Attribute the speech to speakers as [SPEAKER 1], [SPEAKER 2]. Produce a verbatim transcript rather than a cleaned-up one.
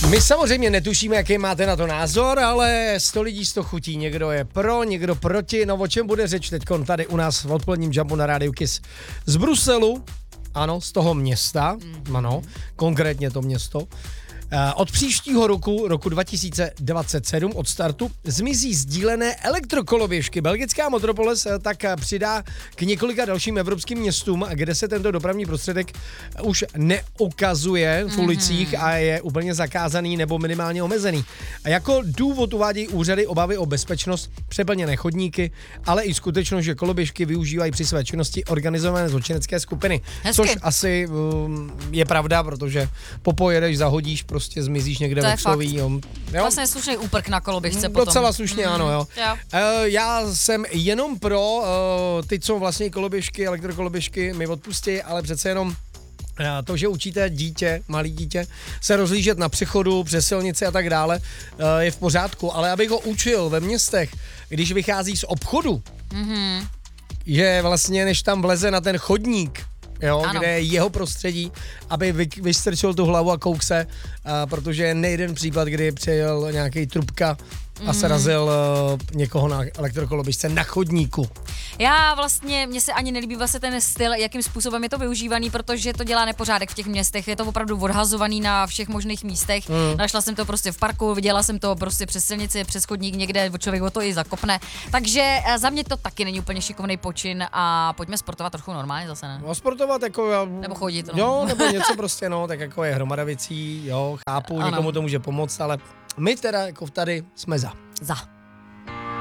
[SPEAKER 1] My samozřejmě netušíme, jaký máte na to názor, ale sto lidí sto chutí. Někdo je pro, někdo proti. No o čem bude řeč teď tady u nás v odpoledním Jumpu na Rádiu Kiss z Bruselu, ano, z toho města, mm. ano, konkrétně to město. Od příštího roku, roku dva tisíce dvacet sedm, od startu, zmizí sdílené elektrokoloběžky. Belgická Metropolis tak přidá k několika dalším evropským městům, kde se tento dopravní prostředek už neukazuje v ulicích mm-hmm. a je úplně zakázaný nebo minimálně omezený. A jako důvod uvádějí úřady obavy o bezpečnost, přeplněné chodníky, ale i skutečnost, že koloběžky využívají při své činnosti organizované zločinecké skupiny.
[SPEAKER 2] Hezky.
[SPEAKER 1] Což asi um, je pravda, protože popojedeš, zahodíš, prostě zmizíš někde ve Ksoví. Jo.
[SPEAKER 2] Vlastně slušný úprk na koloběžce potom.
[SPEAKER 1] Docela slušně, mm, ano, jo.
[SPEAKER 2] jo.
[SPEAKER 1] Uh, já jsem jenom pro uh, ty, co vlastně koloběžky, elektrokoloběžky mi odpustí, ale přece jenom to, že učíte dítě, malý dítě, se rozlížet na přechodu, přes silnici a tak dále, je v pořádku, ale abych ho učil ve městech, když vychází z obchodu, mm-hmm. že vlastně než tam vleze na ten chodník, jo, kde je jeho prostředí, aby vy, vystrčil tu hlavu a kouk se, a protože je nejeden případ, kdy přejel nějaký trubka a srazil uh, někoho na elektrokoloběžce na chodníku.
[SPEAKER 2] Já vlastně, mně se ani nelíbí vlastně ten styl, jakým způsobem je to využívaný, protože to dělá nepořádek v těch městech, je to opravdu odhazovaný na všech možných místech. Mm. Našla jsem to prostě v parku, viděla jsem to prostě přes silnici, přes chodník někde, člověk o to i zakopne. Takže za mě to taky není úplně šikovný počin a pojďme sportovat trochu normálně zase, ne?
[SPEAKER 1] No sportovat jako...
[SPEAKER 2] Nebo chodit, no.
[SPEAKER 1] Jo, nebo něco prostě, no, tak jako je hromada věcí, jo, chápu, ano. Někomu to může pomoct, ale my teda jako tady jsme za.
[SPEAKER 2] Za.